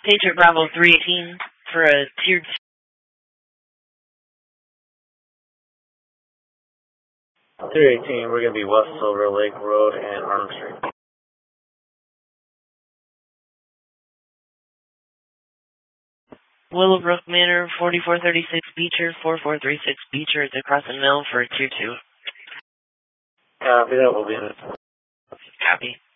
Patriot Bravo 318 for a Tier 2. 318, we're going to be West Silver Lake Road and Arnold Street. Willowbrook Manor, 4436 Beecher, 4436 Beecher at the Crescent Mill for Tier 2. Copy, that will be it. Copy.